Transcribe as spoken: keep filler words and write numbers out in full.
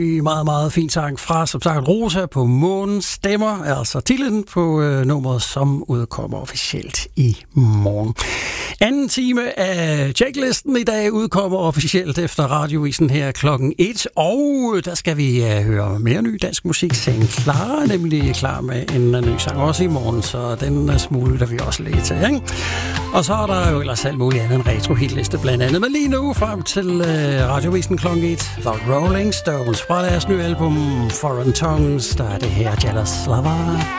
En meget, meget fin sang fra, som sagt, Rosa på Månen stemmer, altså titlen på øh, nummeret, som udkommer officielt i morgen. Anden time af checklisten i dag udkommer officielt efter radiovisen her klokken et, og der skal vi øh, høre mere ny dansk musik. Sane Clara er nemlig klar med en ny sang også i morgen, så den smule der vi også lidt til, ikke? Og så er der jo ellers alt muligt andet en retro-hitliste blandt andet, men lige nu frem til øh, radiovisen klokken et, The Rolling Stones fra deres nye album Foreign Tongues, der er det her Jealous Lover.